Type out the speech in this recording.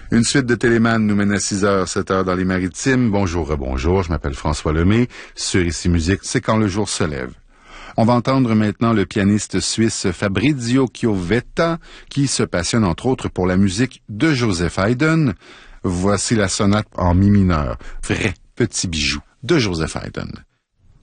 Une suite de Téléman nous mène à 6h, 7h dans les Maritimes. Bonjour, rebonjour, je m'appelle François Lemay. Sur Ici Musique, c'est quand le jour se lève. On va entendre maintenant le pianiste suisse Fabrizio Chiovetta, qui se passionne entre autres pour la musique de Joseph Haydn. Voici la sonate en mi mineur, vrai petit bijou de Joseph Haydn.